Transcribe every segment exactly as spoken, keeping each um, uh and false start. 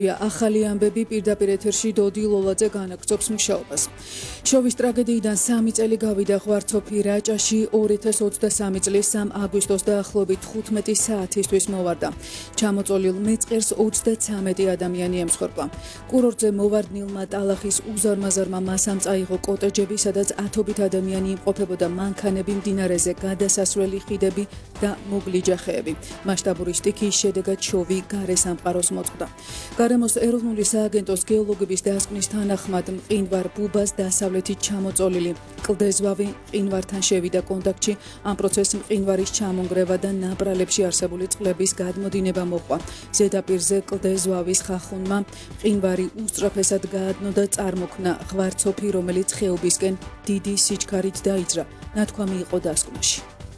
ახალი ამბები პირდაპირ ეთერში დოდი ლოლაძე განაგრძობს მუშაობას. შოვის ტრაგედიიდან სამი წელი გავიდა ღვარცოფი რაჭაში ორი ათას ოცდასამი წლის სამი აგვისტოს დაახლოებით თხუთმეტი საათისთვის მოვარდა. ჩამოწოლილ მეწყერს ოცდაცამეტი ადამიანი ემსხვერპლა. კურორტზე მოვარდნილმა ტალახის უზარმაზარმა მასამ წაიღო კოტეჯები, სადაც ათობით ადამიანი იმყოფებოდა, მანქანები, მდინარეზე გადასასვლელი ხიდები და მოგლი ჯახეები. მასშტაბური სტიქიის შედეგად შოვი გარე სამყაროს მოწყდა. გარემოს ეროვნული სააგენტოს გეოლოგების დასკვნის თანახმად მყინვარ ბუბას დასავლეთით ჩამოწოლილი კლდეზვავი მყინვართან შევიდა კონტაქტში. ამ პროცესს მყინვარის ჩამონგრევა და ნაპრალებში არსებული წყლების გადმოდინება მოჰყვა. ზედაპირზე კლდეზვავის ხახუნმა მყინვარი უსწრაფესად გაადნო და წარმოქმნა ღვარცოფი, რომელიც ხეობისკენ დიდი სიჩქარით დაიძრა. ნათქვამი იყო დასკვნაში.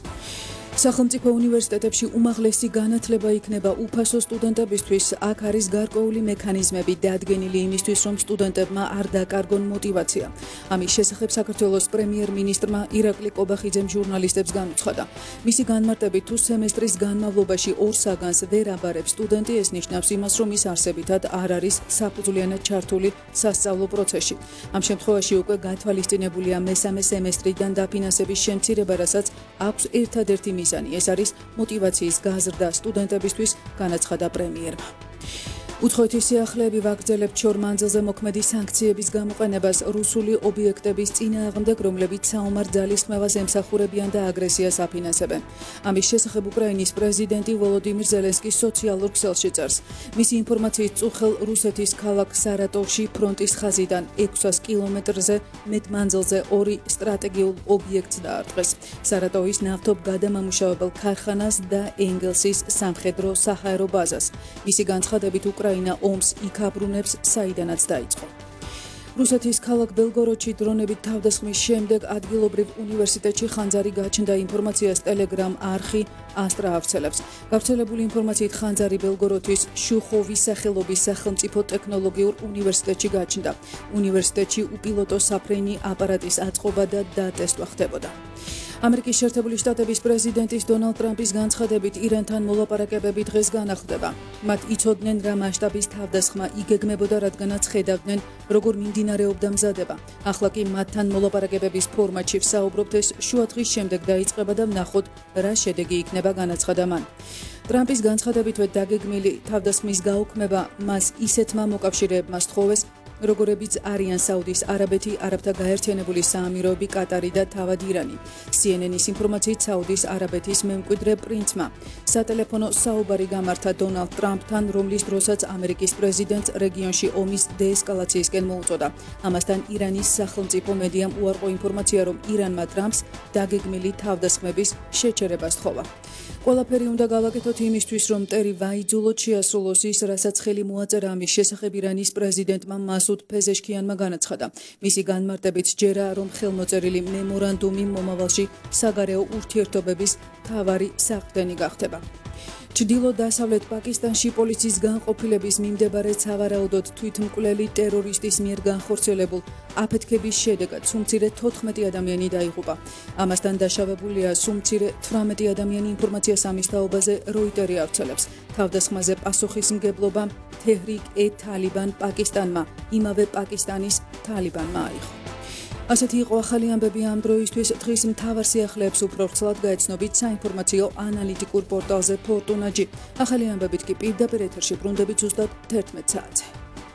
სახელმწიფო უნივერსიტეტებში უმაღლესი განათლება იქნება უფასო სტუდენტებისთვის. აქ არის გარკვეული მექანიზმები დადგენილი იმისთვის, რომ სტუდენტებმა არ დაკარგონ მოტივაცია. ამის შესახებ საქართველოს პრემიერ-მინისტრმა ირაკლი კობახიძემ ჟურნალისტებს განუცხადა. მისი განმარტებით, თუ სემესტრის განმავლობაში ორ საგანს ვერ აბარებს სტუდენტი, ეს ნიშნავს იმას, რომ ის არსებითად არ არის საფუძვლიანად ჩართული სასწავლო პროცესში. ამ შემთხვევაში უკვე გათვალისწინებულია მესამე სემესტრიდან დაფინანსების შემცირება, რასაც აქვს ერთადერთი მიზანი, ეს არის მოტივაციის გაზრდა სტუდენტებისთვის, განაცხადა პრემიერმა. უცხოეთის სიახლეები ვაგრძელებთ შორ მანძილზე მოქმედი სანქციების გამოყენებას რუსული ობიექტების წინააღმდეგ, რომლებიც საომარ ძალისხმევას ემსახურებიან და აგრესიას აფინანსებენ. ამის შესახებ უკრაინის პრეზიდენტი ვოლოდიმირ ზელენსკის სოციალურ ქსელში წერს. მისი ინფორმაციით, წუხელ რუსეთის ქალაქ სარატოვში ფრონტის ხაზიდან ექვსას კილომეტრზე მეტ მანძილზე ორი სტრატეგიულ ობიექტს დაარტყეს. სარატოვის ნავთობგადამამუშავებელ ქარხანას და ენგელსის სამხედრო საჰაერო ბაზას. მისი განცხადებით, უკრაინა ომს იქ აბრუნებს, საიდანაც დაიწყო. რუსეთის ქალაქ ბელგოროდში დრონებით თავდასხმის შემდეგ ადგილობრივ უნივერსიტეტში ხანძარი გაჩნდა. ინფორმაციას ტელეგრამ არხი ასტრა ავრცელებს. გავრცელებული ინფორმაციით, ხანძარი ბელგოროდის შუხოვის სახელობის სახელმწიფო ტექნოლოგიურ უნივერსიტეტში გაჩნდა. უნივერსიტეტში უპილოტო საფრენი აპარატის აწყობა და დატესტვა ხდებოდა. ამერიკის შეერთებული შტატების პრეზიდენტის დონალდ ტრამპის განცხადებით, ირანთან მოლაპარაკებები დღეს განახლდება. მათ იცოდნენ, რა მასშტაბის თავდასხმა იგეგმებოდა, რადგანაც ხედავდნენ, როგორ მიმდინარეობდა მზადება. ახლა კი მათთან მოლაპარაკებების ფორმატში ვსაუბრობთ, ეს შუადღის შემდეგ დაიწყება და ვნახოთ, რა შედეგი იქნება, განაცხადა მან. ტრამპის განცხადებითვე დაგეგმილი თავდასხმის გაუქმება მას ისეთმა მოკავშირეებმა სთხოვეს, როგორებიც არიან საუდის არაბეთი, არაბთა გაერთიანებული საამიროები, კატარი და თავად ირანი. სი ენ ენის ინფორმაციით, საუდის არაბეთის მემკვიდრე პრინცმა სატელეფონო საუბარი გამართა დონალდ ტრამპთან, რომლის დროსაც ამერიკის პრეზიდენტს რეგიონში ომის დეესკალაციისკენ მოუწოდა. ამასთან ირანის სახელმწიფო მედიამ უარყო ინფორმაცია, რომ ირანმა ტრამპს დაგეგმილი თავდასხმების შეჩერება სთხოვა. ყველაფერი უნდა გავაკეთოთ იმისთვის, რომ მტერი ვაიძულოთ შეასრულოს ის, რასაც ხელი მოაწერა. ამის შესახებ ირანის პრეზიდენტმა მასუდ ფეზეშქიანმა განაცხადა. მისი განმარტებით სჯერა, რომ ხელმოწერილი მემორანდუმი მომავალში საგარეო ურთიერთობების მთავარი საყრდენი გახდება. ჩრდილო-დასავლეთ პაკისტანში პოლიციის განყოფილების მიმდებარე სავარაუდოდ თვითმკვლელი ტერორისტის მიერ განხორციელებულ აფეთქების შედეგად სულ თოთხმეტი ადამიანი დაიღუპა. ამასთან დაშავებულია სულ თვრამეტი ადამიანი. ინფორმაციას ამის თაობაზე როიტერი ავრცელებს. თავდასხმაზე პასუხისმგებლობა თეჰრიკ-ე-თალიბან პაკისტანმა, იმავე პაკისტანის თალიბანმა აიღო. ასეთი იყო ახალი ამბები ამ დროისთვის. დღის მთავარ სიახლეებს უფრო ვრცლად გაეცნობით საინფორმაციო ანალიტიკურ პორტალზე ფორტუნაჯი. ახალი ამბებით კი პირდაპირ ეთერში ბრუნდებით ზუსტად თერთმეტ საათზე.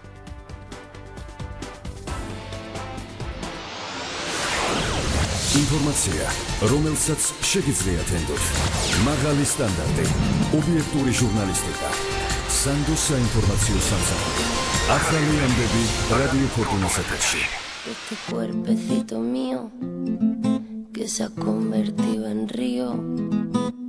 ინფორმაცია, რომელსაც შეგიძლიათ ენდოთ. მაღალი სტანდარტი, ობიექტური ჟურნალისტიკა, სანდოს საინფორმაციო სამსახური. ახალი ამბები რადიო ფორტუნას ეთერში. Este cuerpecito mío que se ha convertido en río